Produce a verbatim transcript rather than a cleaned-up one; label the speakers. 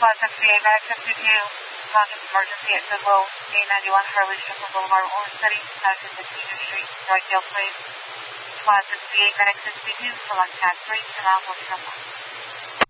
Speaker 1: sixty-eight, Medic sixty-two, contact emergency at Goodwill, eight ninety-one Harley Strickland Boulevard, Orange City, Madison Cedar Street, Drydale Place. Squad sixty-eight, Medic sixty-two, select tab three, and I'll look